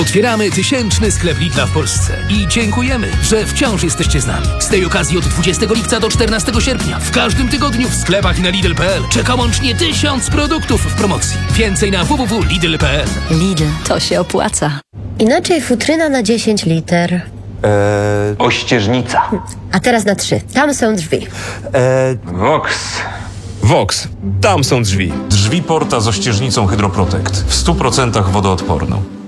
Otwieramy 1000 sklep Lidla w Polsce i dziękujemy, że wciąż jesteście z nami. Z tej okazji od 20 lipca do 14 sierpnia w każdym tygodniu w sklepach i na Lidl.pl czeka łącznie 1000 produktów w promocji. Więcej na www.lidl.pl. Lidl, to się opłaca. Inaczej futryna na 10 liter. Ościeżnica. A teraz na 3. Tam są drzwi. Vox. Vox. Tam są drzwi. Drzwi porta z ościeżnicą Hydroprotect. W 100% wodoodporną.